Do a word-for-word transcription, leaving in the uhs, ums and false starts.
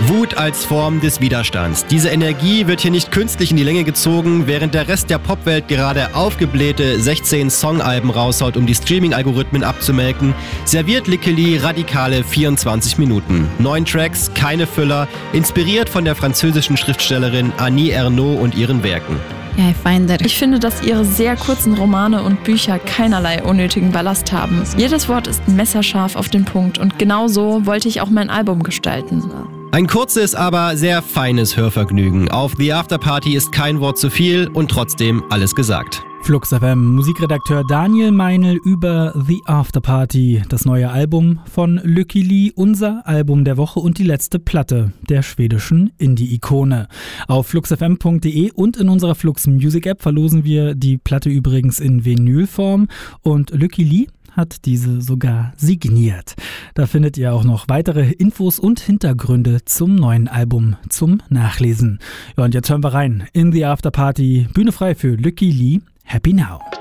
Wut als Form des Widerstands. Diese Energie wird hier nicht künstlich in die Länge gezogen, während der Rest der Popwelt gerade aufgeblähte sechzehn Songalben raushaut, um die Streaming-Algorithmen abzumelken, serviert Lickeli radikale vierundzwanzig Minuten. Neun Tracks, keine Füller, inspiriert von der französischen Schriftstellerin Annie Ernaux und ihren Werken. Ja, ich finde, ich finde, dass ihre sehr kurzen Romane und Bücher keinerlei unnötigen Ballast haben. Jedes Wort ist messerscharf auf den Punkt und genau so wollte ich auch mein Album gestalten. Ein kurzes, aber sehr feines Hörvergnügen. Auf The Afterparty ist kein Wort zu viel und trotzdem alles gesagt. Flux F M Musikredakteur Daniel Meinl über The Afterparty, das neue Album von Lickeli, unser Album der Woche und die letzte Platte der schwedischen Indie-Ikone. Auf flux f m punkt d e und in unserer Flux Music App verlosen wir die Platte übrigens in Vinylform und Lickeli hat diese sogar signiert. Da findet ihr auch noch weitere Infos und Hintergründe zum neuen Album zum Nachlesen. Ja, und jetzt hören wir rein in The Afterparty. Bühne frei für Lickeli. Happy Now.